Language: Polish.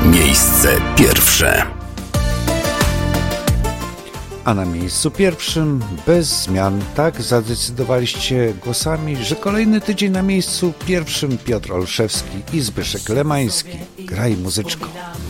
Miejsce pierwsze. A na miejscu pierwszym, bez zmian, tak zadecydowaliście głosami, że kolejny tydzień na miejscu pierwszym Piotr Olszewski i Zbyszek Lemański. Graj muzyczko.